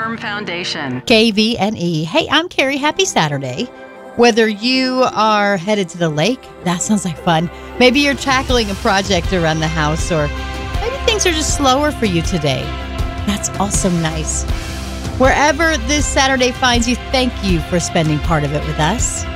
firm foundation. KVNE. Hey, I'm Carrie. Happy Saturday. Whether you are headed to the lake, that sounds like fun. Maybe you're tackling a project around the house, or maybe things are just slower for you today. That's also nice. Wherever this Saturday finds you, thank you for spending part of it with us.